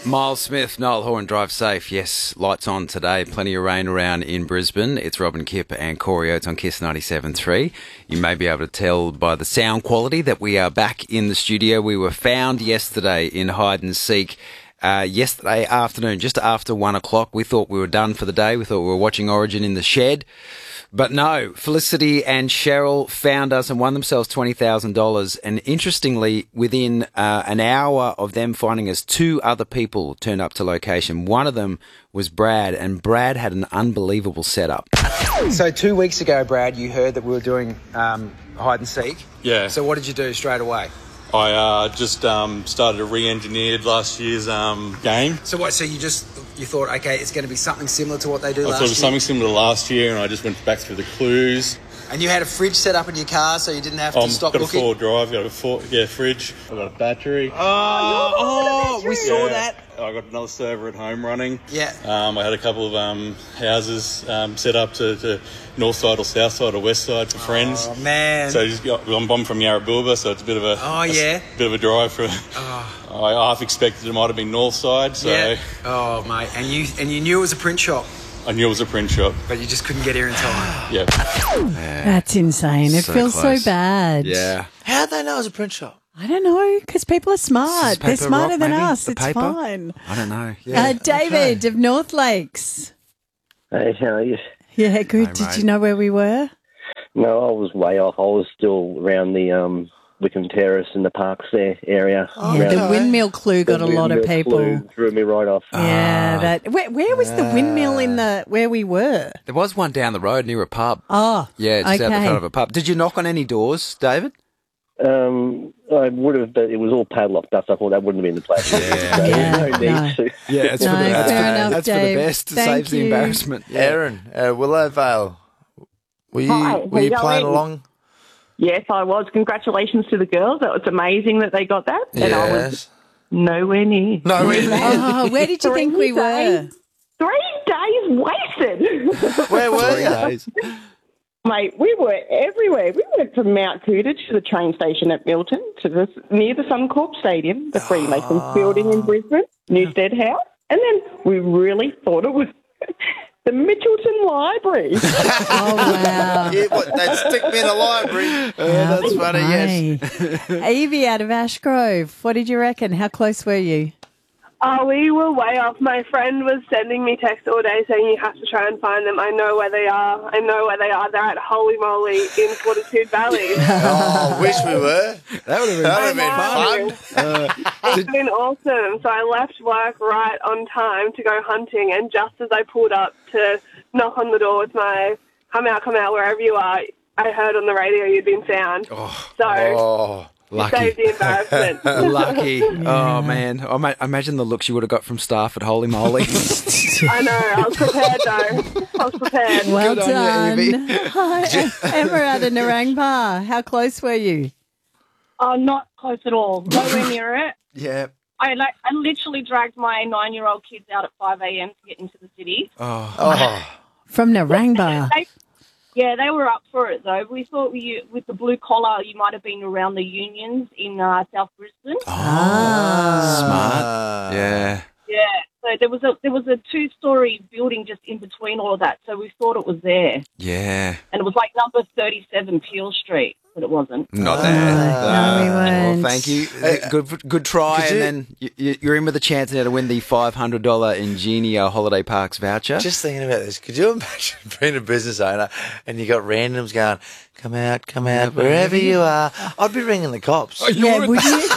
Miles Smith, Noel Horn, drive safe. Yes, lights on today. Plenty of rain around in Brisbane. It's Robin Kipp and Corey Oates on Kiss 97.3. You may be able to tell by the sound quality that we are back in the studio. We were found yesterday in hide and seek. Yesterday afternoon, just after 1 o'clock. We thought we were done for the day. We thought we were watching Origin in the shed. But no, Felicity and Cheryl found us and won themselves $20,000. And interestingly, within an hour of them finding us, 2 other people turned up to location. One of them was Brad, and Brad had an unbelievable setup. So 2 weeks ago, Brad, you heard that we were doing hide and seek. Yeah. So what did you do straight away? I just started a re-engineered last year's game. So what? So you thought, okay, it's going to be something similar to what they do last year? I thought it was something similar to last year, and I just went back through the clues. And you had a fridge set up in your car, so you didn't have to stop looking? I've got a 4-drive, got a fridge, I've got a battery. We saw that. I got another server at home running. Yeah. I had a couple of houses set up to north side or south side or west side for friends. Oh, man. So I'm from Yarrabilba, so it's a bit of a bit of a drive for. I half expected it might have been north side. So. Yeah. Oh, mate, and you knew it was a print shop. I knew it was a print shop. But you just couldn't get here in time. Yeah. That's insane. It feels close. so bad. Yeah. How'd they know it was a print shop? I don't know, because people are smart. They're smarter than us. The it's paper? fine. I don't know. Yeah. David of North Lakes. Hey, how are you? Yeah, good. Hey, Did mate. you know where we were? No, I was way off. I was still around the Wickham Terrace and the Parks there area. Yeah, the windmill clue got a lot of people. Threw me right off. Yeah, where was the windmill in where we were? There was one down the road near a pub. Oh, Yeah, just out the okay. front of a pub. Did you knock on any doors, David? I would have, but it was all padlocked up. So I thought that wouldn't have been the place. Yeah, no need no. to. Yeah, it's No, fair enough, that's for the Dave. best. It Thank saves the you. embarrassment. Yeah. Aaron, Willowvale. Were you Hi, were you how playing are you? along? Yes, I was. Congratulations to the girls. That was amazing that they got that. And I was Yes. nowhere near. No, really? Oh, where did you think we were? 3 days wasted. Where were 3 you? days. Mate, we were everywhere. We went from Mount Cootage to the train station at Milton, to near the Suncorp Stadium, the Freemasons building in Brisbane, Newstead House, and then we really thought it was the Mitchelton Library. Oh, wow. Yeah, they'd stick me in a library. That's funny, yes. Evie out of Ashgrove, what did you reckon? How close were you? We were way off. My friend was sending me texts all day saying you have to try and find them. I know where they are. They're at Holy Moly in Fortitude Valley. Oh, wish we were. That would have been fun. It's been awesome. So I left work right on time to go hunting, and just as I pulled up to knock on the door with my come out, wherever you are, I heard on the radio you'd been found. Lucky. Saved the embarrassment. Lucky. Oh, man. I imagine the looks you would have got from staff at Holy Moly. I know. I was prepared, though. I was prepared. Well Good on done. you, Evie. Hi, Emma out of Narangba. How close were you? Not close at all. Nowhere near it. Yeah. I literally dragged my 9-year-old kids out at 5 a.m. to get into the city. From Narangba. They were up for it, though. We thought with the blue collar, you might have been around the unions in South Brisbane. Smart. Yeah. Yeah. So there was a 2-story building just in between all of that. So we thought it was there. Yeah. And it was like number 37 Peel Street, but it wasn't. Not there. No, we weren't. Well, thank you. Good try. And then you're in with a chance now to win the $500 Ingenia Holiday Parks voucher. Just thinking about this, could you imagine being a business owner and you got randoms going, come out, wherever you are? I'd be ringing the cops. Oh, you Yeah, would. would you?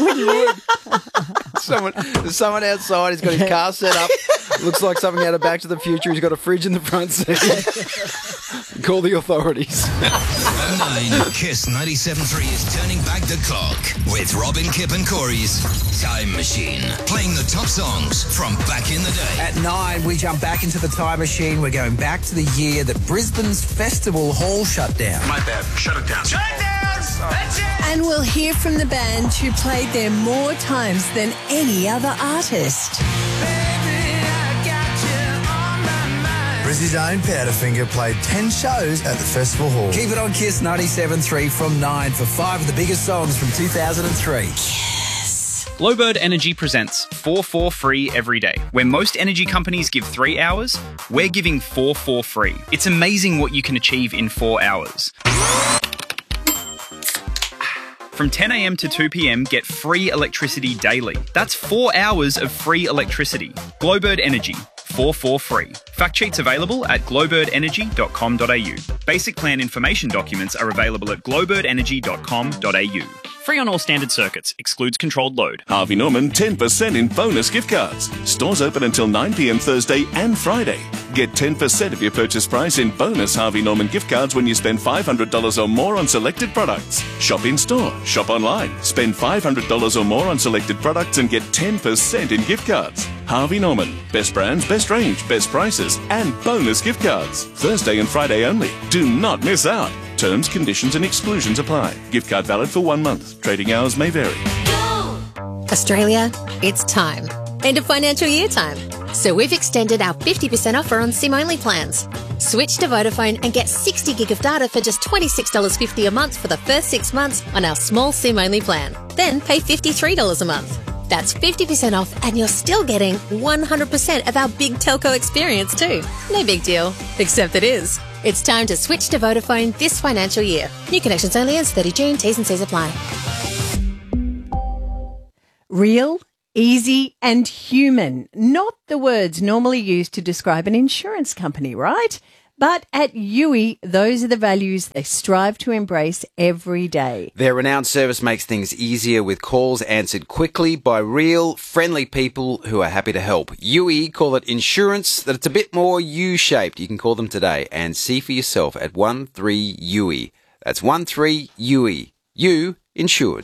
There's someone outside. He's got his car set up. Looks like something out of Back to the Future. He's got a fridge in the front seat. Call the authorities. At 9, Kiss 97.3 is turning back the clock with Robin Kipp and Corey's Time Machine, playing the top songs from back in the day. At 9, we jump back into the time machine. We're going back to the year that Brisbane's Festival Hall shut down. My bad. Shut it down. Shut it down! That's it! And we'll hear from the band who played there more times than any other artist. Brizzy's own Powderfinger played 10 shows at the Festival Hall. Keep it on Kiss 97.3 from 9 for 5 of the biggest songs from 2003. Kiss. Glowbird Energy presents 4 free every day. Where most energy companies give 3 hours, we're giving 4 free. It's amazing what you can achieve in 4 hours. From 10 a.m. to 2 p.m, get free electricity daily. That's 4 hours of free electricity. Glowbird Energy, 4 free. Fact sheets available at glowbirdenergy.com.au. Basic plan information documents are available at glowbirdenergy.com.au. Free on all standard circuits. Excludes controlled load. Harvey Norman 10% in bonus gift cards. Stores open until 9 p.m. Thursday and Friday. Get 10% of your purchase price in bonus Harvey Norman gift cards when you spend $500 or more on selected products. Shop in store, shop online. Spend $500 or more on selected products and get 10% in gift cards. Harvey Norman. Best brands, best range, best prices, and bonus gift cards. Thursday and Friday only. Do not miss out. Terms, conditions and exclusions apply. Gift card valid for 1 month. Trading hours may vary. Australia, it's time. End of financial year time. So we've extended our 50% offer on SIM-only plans. Switch to Vodafone and get 60 gig of data for just $26.50 a month for the first 6 months on our small SIM-only plan. Then pay $53 a month. That's 50% off and you're still getting 100% of our big telco experience too. No big deal, except it is. It's time to switch to Vodafone this financial year. New connections only as 30 June. T's and C's apply. Real, easy and human. Not the words normally used to describe an insurance company, right? But at UE, those are the values they strive to embrace every day. Their renowned service makes things easier with calls answered quickly by real, friendly people who are happy to help. UE call it insurance that it's a bit more U-shaped. You can call them today and see for yourself at 13UE. That's 13UE. You insured.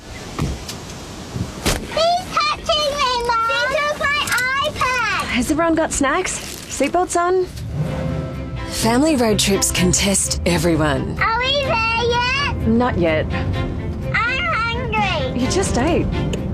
Has everyone got snacks? Seatbelts on? Family road trips can test everyone. Are we there yet? Not yet. I'm hungry. You just ate.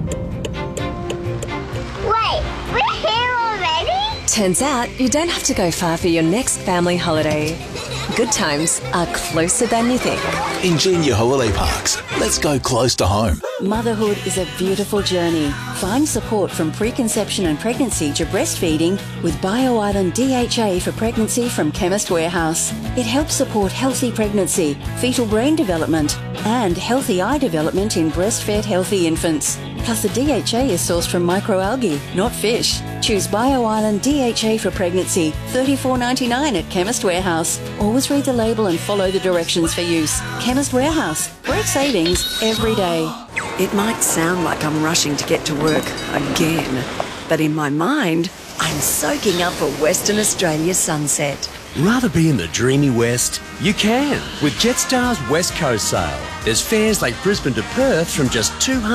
Wait, we're here already? Turns out you don't have to go far for your next family holiday. Good times are closer than you think. In Junior Holiday Parks, let's go close to home. Motherhood is a beautiful journey. Find support from preconception and pregnancy to breastfeeding with BioIsland DHA for pregnancy from Chemist Warehouse. It helps support healthy pregnancy, fetal brain development, and healthy eye development in breastfed healthy infants. Plus, the DHA is sourced from microalgae, not fish. Choose BioIsland DHA for pregnancy, $34.99 at Chemist Warehouse. Always read the label and follow the directions for use. Chemist Warehouse. Great savings every day. It might sound like I'm rushing to get to work again, but in my mind, I'm soaking up a Western Australia sunset. Rather be in the dreamy West? You can with Jetstar's West Coast sale. There's fares like Brisbane to Perth from just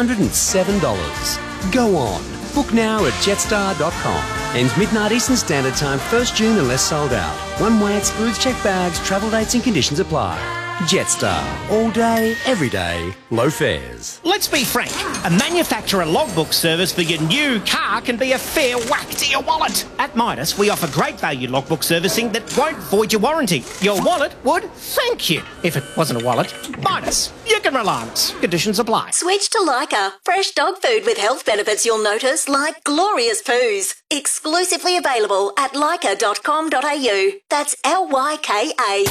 $207. Go on. Book now at jetstar.com. Ends midnight Eastern Standard Time, 1st June unless sold out. One way excludes checked bags, travel dates and conditions apply. Jetstar. All day, every day, low fares. Let's be frank. A manufacturer logbook service for your new car can be a fair whack to your wallet. At Midas, we offer great value logbook servicing that won't void your warranty. Your wallet would thank you. If it wasn't a wallet, Midas. You can rely on us. Conditions apply. Switch to Leica. Fresh dog food with health benefits you'll notice, like glorious poos. Exclusively available at leica.com.au. That's LYKA.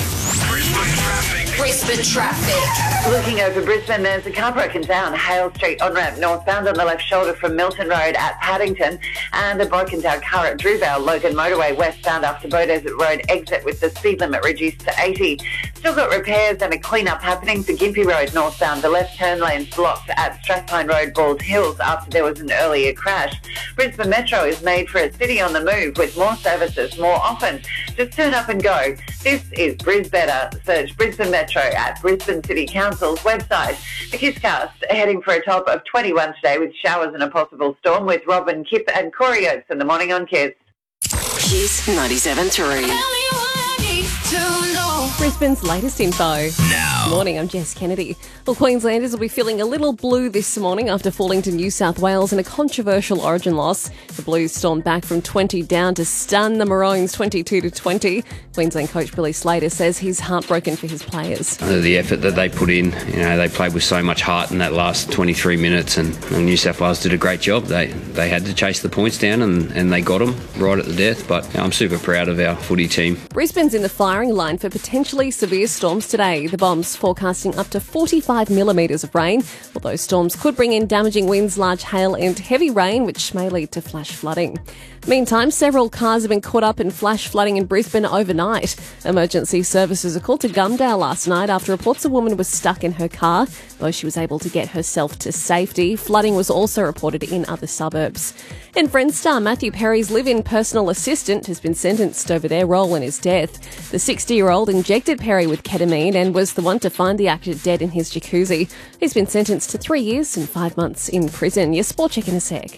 Brisbane traffic. Looking over Brisbane, there's a car broken down Hale Street on-ramp northbound on the left shoulder from Milton Road at Paddington, and a broken down car at Drewvale Logan Motorway westbound after Beaudesert Road exit with the speed limit reduced to 80. Still got repairs and a clean-up happening for Gympie Road northbound. The left turn lane's blocked at Strathpine Road, Balls Hills, after there was an earlier crash. Brisbane Metro is made for a city on the move with more services more often. Just turn up and go. This is Brisbetter. Search Brisbane Metro at Brisbane City Council's website. The Kisscast heading for a top of 21 today with showers and a possible storm with Robin, Kip and Corey Oates in the morning on Kiss. Kiss 97.3. Brisbane's latest info. Now. Morning, I'm Jess Kennedy. Well, Queenslanders will be feeling a little blue this morning after falling to New South Wales in a controversial origin loss. The Blues stormed back from 20 down to stun the Maroons 22-20. Queensland coach Billy Slater says he's heartbroken for his players. The effort that they put in, they played with so much heart in that last 23 minutes, and New South Wales did a great job. They had to chase the points down, and they got them right at the death, but I'm super proud of our footy team. Brisbane's in the firing line for potentially severe storms today. The Bombs forecasting up to 45 millimetres of rain. Well, those storms could bring in damaging winds, large hail and heavy rain, which may lead to flash flooding. Meantime, several cars have been caught up in flash flooding in Brisbane overnight. Emergency services are called to Gumdale last night after reports a woman was stuck in her car, though she was able to get herself to safety. Flooding was also reported in other suburbs. And Friends star Matthew Perry's live-in personal assistant has been sentenced over their role in his death. The 60-year-old injected Perry with ketamine and was the one to find the actor dead in his jacuzzi. He's been sentenced to 3 years and 5 months in prison. Your sport check in a sec.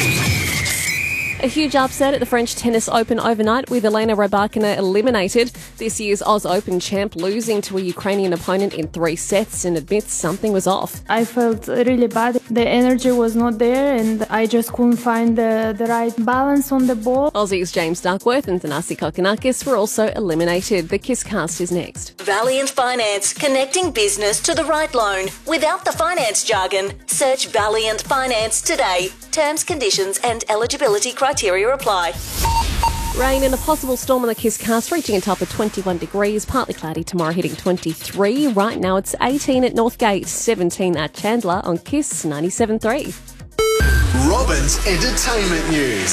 A huge upset at the French Tennis Open overnight with Elena Rybakina eliminated. This year's Oz Open champ losing to a Ukrainian opponent in 3 sets and admits something was off. I felt really bad. The energy was not there and I just couldn't find the right balance on the ball. Aussies James Duckworth and Thanasi Kokkinakis were also eliminated. The Kiss Cast is next. Valiant Finance, connecting business to the right loan. Without the finance jargon, search Valiant Finance today. Terms, conditions and eligibility criteria apply. Rain and a possible storm on the Kiss Cast, reaching a top of 21 degrees, partly cloudy tomorrow, hitting 23. Right now it's 18 at Northgate, 17 at Chandler on Kiss 97.3. Robin's entertainment news.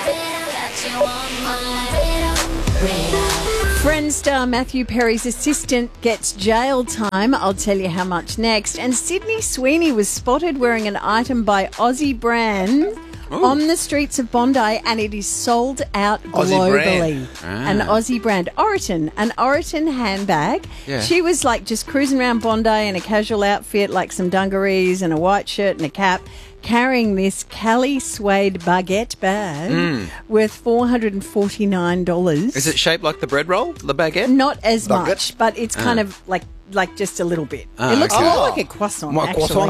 Friends star Matthew Perry's assistant gets jail time. I'll tell you how much next. And Sydney Sweeney was spotted wearing an item by Aussie brand on the streets of Bondi, and it is sold out globally. An Aussie brand, Oroton, an Oroton handbag. Yeah. She was like just cruising around Bondi in a casual outfit, like some dungarees and a white shirt and a cap, carrying this Cali suede baguette bag worth $449. Is it shaped like the bread roll, the baguette? Not as much, but it's kind of like just a little bit. It looks more like a croissant, actually.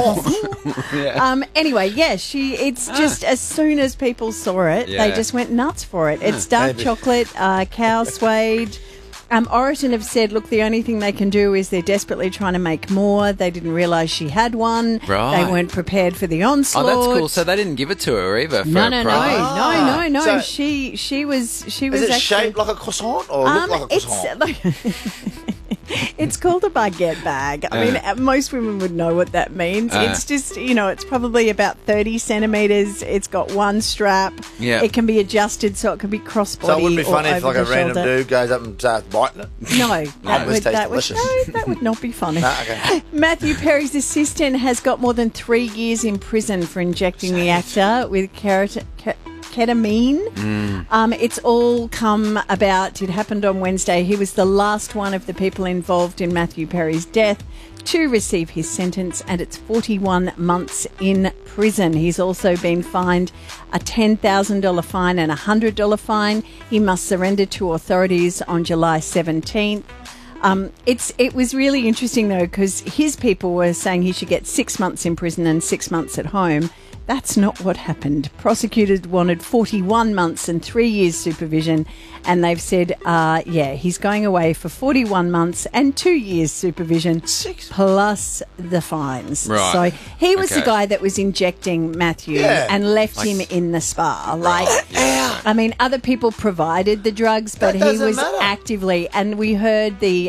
Yeah. Anyway, yeah, it's just as soon as people saw it, they just went nuts for it. It's dark chocolate, cow suede. Oroton have said, look, the only thing they can do is they're desperately trying to make more. They didn't realise she had one. Right. They weren't prepared for the onslaught. Oh, that's cool. So they didn't give it to her either. For No. So She was. Is it shaped like a croissant or look like a croissant? It's called a baguette bag. I mean, most women would know what that means. It's just, it's probably about 30 centimetres. It's got one strap. Yeah. It can be adjusted so it can be crossbody. So it wouldn't be funny or if like a over the random shoulder. dude goes up and starts biting it? No, that would not be funny. Okay. Matthew Perry's assistant has got more than 3 years in prison for injecting the actor with ketamine. It's all come about. It happened on Wednesday. He was the last one of the people involved in Matthew Perry's death to receive his sentence, and it's 41 months in prison. He's also been fined a $10,000 fine and a $100 fine. He must surrender to authorities on July 17th. It was really interesting, though, because his people were saying he should get 6 months in prison and 6 months at home. That's not what happened. Prosecutors wanted 41 months and 3 years supervision, and they've said, he's going away for 41 months and 2 years supervision, plus the fines. Right. So he was the guy that was injecting Matthew and left him in the spa. I mean, other people provided the drugs, but he was actively, and we heard the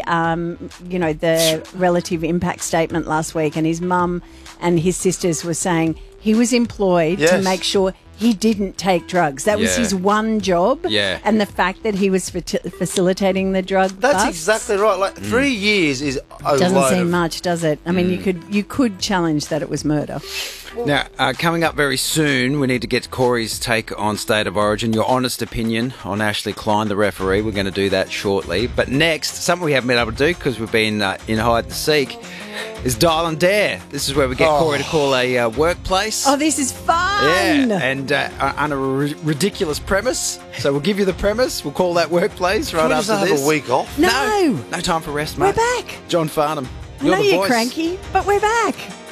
relative impact statement last week, and his mum and his sisters were saying he was employed to make sure he didn't take drugs. That was his one job. Yeah. And the fact that he was facilitating the drug That's busts exactly right. Like 3 years is a doesn't load seem of... much, does it? I mean, you could challenge that it was murder. Now, coming up very soon, we need to get Corey's take on State of Origin, your honest opinion on Ashley Klein, the referee. We're going to do that shortly. But next, something we haven't been able to do because we've been in hide and seek, is Dial and Dare. This is where we get Corey to call a workplace. Oh, this is fun. Yeah, and on a ridiculous premise. So we'll give you the premise. We'll call that workplace right Can we just after have this. a week off? No. No time for rest, We're mate. back. John Farnham. I know the you're voice. cranky, but we're back.